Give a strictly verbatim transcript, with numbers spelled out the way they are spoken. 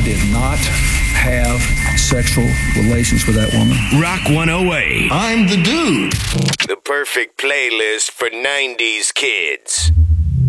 did not have sexual relations with that woman. Rock one oh eight. I'm the dude. The perfect playlist for nineties kids.